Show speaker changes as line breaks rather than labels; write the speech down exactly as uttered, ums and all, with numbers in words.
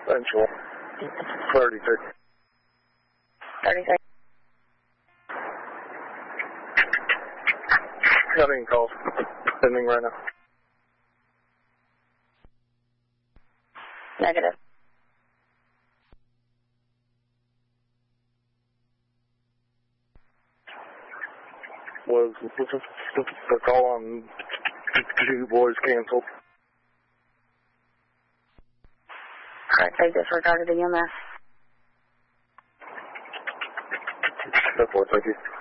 Central. thirty-six.
thirty-six.
Got any calls pending right now?
Negative.
Was the call on two boys canceled?
Alright, they disregarded E M S.
That's what, thank you.